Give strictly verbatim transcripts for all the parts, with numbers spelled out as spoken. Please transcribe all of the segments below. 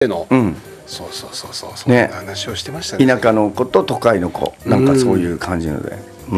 の、 うん、 そうそうそうそうそんな話をしてましたね。 田舎の子と都会の子なんかそういう感じので、うん、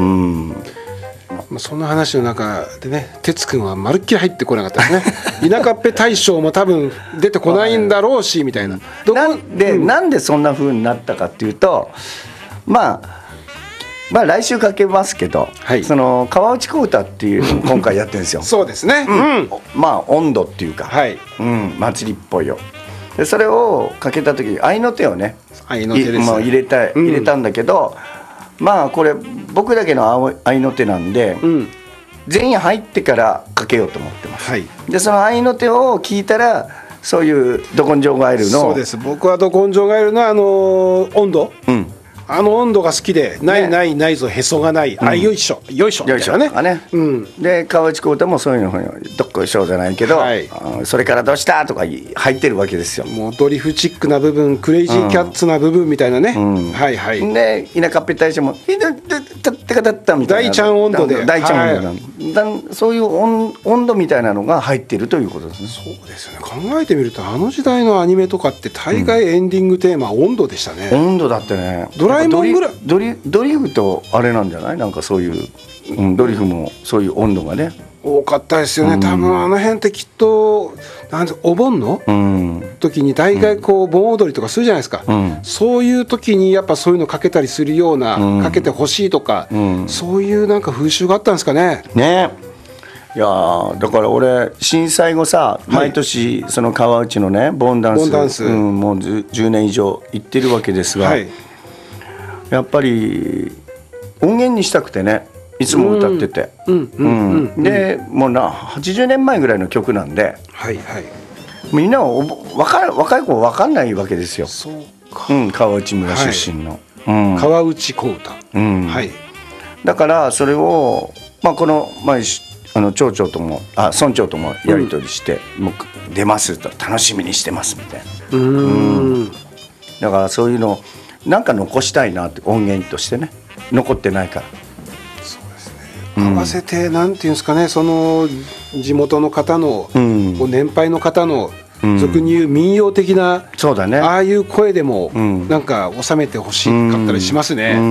うんまあ、そんな話の中でね、哲くんはまるっきり入ってこなかったですね。田舎っぺ大将も多分出てこないんだろうしみたいな。どこなんで、うん、なんでそんな風になったかっていうと、まあまあ来週かけますけど、はい、その川内小唄っていうのを今回やってるんですよ。 そうですね、うん、 まあ温度っていうか、はい、うん、祭りっぽいよ。でそれをかけた時合いの手をね、 合いの手ですね、 もう入れた、入れたんだけど、うん、まあこれ僕だけの合いの手なんで、うん、全員入ってからかけようと思ってます、はい、でその合いの手を聞いたらそういうど根性ガエルの、 そうです、僕はど根性ガエルのあのー、温度、うん、あの温度が好きで、ないないないぞ、へそがない、あ、よいしょよいしょみたいなね、 あね、うん、で川内小唄もそういうのどっこいしょじゃないけど、はい、それからどうしたとか入ってるわけですよ。 もうドリフチックな部分、クレイジーキャッツな部分みたいなね、うん、はいはい。 で田舎っぺ大将も「ひどいたってかだった」みたいな、 大ちゃん温度で、 大ちゃん温度なん、はい、そういう温温度みたいなのが入ってるということですね。 そうですね、考えてみるとあの時代のアニメとかって大概エンディングテーマは温度でしたね、 うん、温度だってね。 ドラえもんぐらいドリドリフとあれなんじゃない、なんかそういう、うん、ドリフもそういう温度がね多かったですよね、うん、多分あの辺ってきっとなんてお盆の、うん、時に大概こう盆踊りとかするじゃないですか、うん、そういう時にやっぱそういうのかけたりするような、うん、かけてほしいとか、うん、そういうなんか風習があったんですかね。 ね、いやだから俺震災後さ、毎年その川内のね盆ダンス、盆ダンス、うん、もうじゅうねん以上行ってるわけですが、はい、やっぱり音源にしたくてね、いつも歌ってて、でもうなはちじゅうねんまえぐらいの曲なんで、はいはい、みんな若い若い子は分かんないわけですよ。そうか、うん、川内村出身の、はい、うん、川内小唄、うん、はい、だからそれを、まあ、この前あの町長ともあ村長ともやり取りして、うん、もう出ますと楽しみにしてますみたいな、うん、うん、だからそういうのなんか残したいなって音源としてね、残ってないから。 合わせてなんていうんですかね、その地元の方の、うん、年配の方の、うん、俗に言う民謡的な、そうだね、ああいう声でも、うん、なんか収めてほしかったりしますね、うん、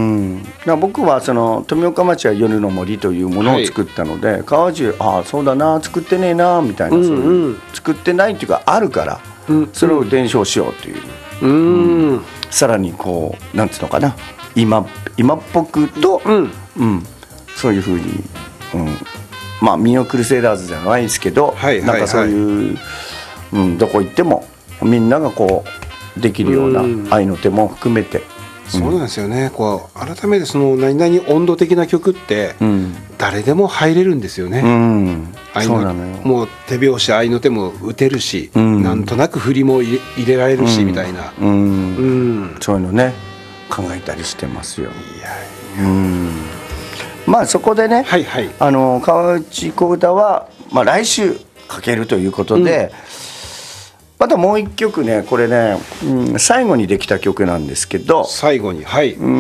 うん、僕はその富岡町は夜の森というものを作ったので、はい、川内ああそうだな作ってねえなみたいな、うんうん、そういう作ってないっていうかあるから、うん、それを伝承しようという、うんうん、さらにこうなんつうのかな、今今っぽくと、うんうん、そういうふうに、うん、まあミオクルセイダーズじゃないですけど、はいはいはい、なんかそういう、うん、どこ行ってもみんながこうできるような愛の手も含めて、うん、 そうなんですよね。こう改めてその何々温度的な曲って誰でも入れるんですよね、うん、愛のそうなのよ。もう手拍子愛の手も打てるし、うん、なんとなく振りも入れ、入れられるし、うん、みたいな、うんうん、 そういうのね考えたりしてますよ。いやいや、うん、まあそこでね、はいはい、あの川内小唄は、まあ、来週かけるということで、うん、またもう一曲ね、これね、うん、最後にできた曲なんですけど、 最後に、はい、 うん、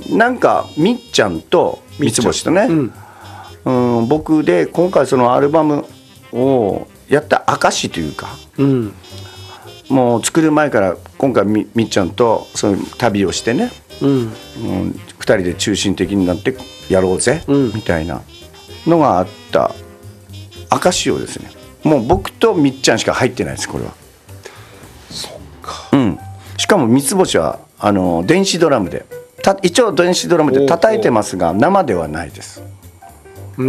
なんかみっちゃんと三つ星とね、うん、うん、僕で今回そのアルバムをやった証というか、うん、もう作る前から今回 み, みっちゃんとそういう旅をしてね、うんうん、ふたりで中心的になってやろうぜ、うん、みたいなのがあった証をですね、もう僕とみっちゃんしか入ってないです、これは。 そっか、 うん、しかも三つ星はあの電子ドラムでた一応電子ドラムで叩いてますが生ではないです。うん、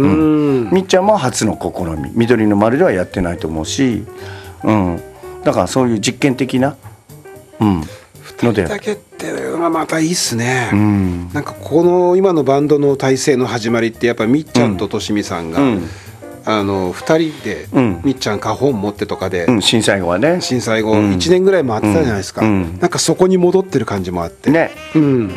みっちゃんも初の試み、緑の丸ではやってないと思うし、うん、だからそういう実験的な、うん、 ふたりだけっていうのがまたいいっすね、うん、なんかこの今のバンドの体制の始まりってやっぱみっちゃんととしみさんが、うん、あのふたりで、うん、みっちゃん花本持ってとかで、うん、 震災後はね、 震災後いちねんぐらい回ってたじゃないですか、うん、なんかそこに戻ってる感じもあってね、 うん、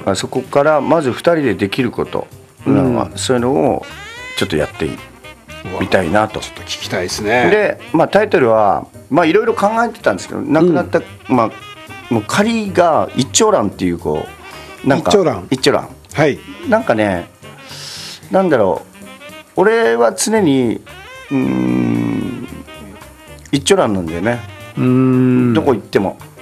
そこからまずふたりでできること、うん、そういうのをちょっとやってみたいなと。 ちょっと聞きたいですね。 で、まあ、タイトルはまあいろいろ考えてたんですけど、亡くなった、うん、まあもう仮が一長蘭っていうこうなんか一長蘭一長蘭、 はい、 なんかね、なんだろう、俺は常にうーん一長蘭なんだよね。うーん、どこ行っても